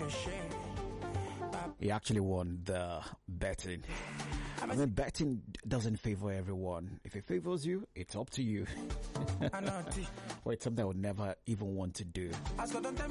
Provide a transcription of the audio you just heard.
He actually won the betting. I mean, betting doesn't favor everyone. If it favors you, it's up to you. Well, it's something I would never even want to do.